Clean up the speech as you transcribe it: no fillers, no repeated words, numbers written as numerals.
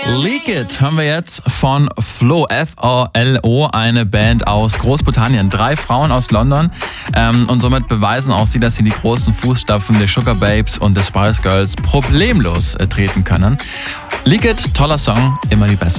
Leak It hören wir jetzt von Flo, F-O-L-O, eine Band aus Großbritannien. 3 Frauen aus London und somit beweisen auch sie, dass sie die großen Fußstapfen der Sugar Babes und des Spice Girls problemlos treten können. Leak It, toller Song, immer die besten.